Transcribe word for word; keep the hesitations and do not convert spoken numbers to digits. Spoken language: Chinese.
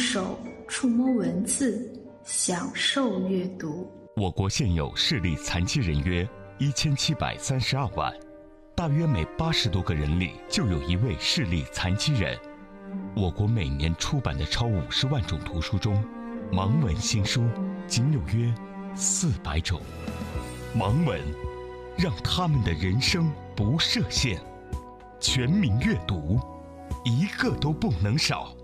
手触摸文字，享受阅读。 我国现有视力残疾人约一千七百三十二万，大约每八十多个人里就有一位视力残疾人。我国每年出版的超五十万种图书中，盲文新书仅有约四百种。盲文让他们的人生不设限，全民阅读，一个都不能少。